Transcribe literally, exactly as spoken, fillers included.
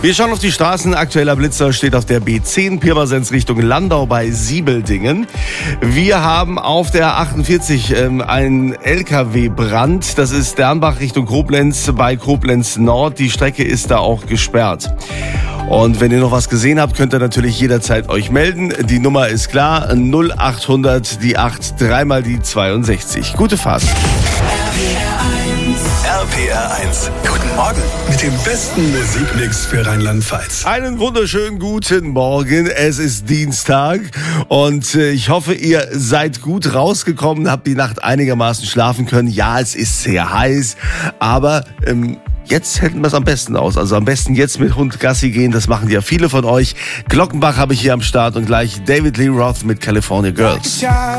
Wir schauen auf die Straßen. Aktueller Blitzer steht auf der B zehn, Pirmasens Richtung Landau bei Siebeldingen. Wir haben auf der achtundvierzig ähm, einen L K W-Brand. Das ist Dernbach Richtung Koblenz bei Koblenz Nord. Die Strecke ist da auch gesperrt. Und wenn ihr noch was gesehen habt, könnt ihr natürlich jederzeit euch melden. Die Nummer ist klar, null achthundert, die acht, dreimal die zweiundsechzig. Gute Fahrt. R P R eins. Guten Morgen mit dem besten Musikmix für Rheinland-Pfalz. Einen wunderschönen guten Morgen. Es ist Dienstag und äh, ich hoffe, ihr seid gut rausgekommen, habt die Nacht einigermaßen schlafen können. Ja, es ist sehr heiß, aber ähm, jetzt hätten wir es am besten aus. Also am besten jetzt mit Hund Gassi gehen, das machen ja viele von euch. Glockenbach habe ich hier am Start und gleich David Lee Roth mit California Girls.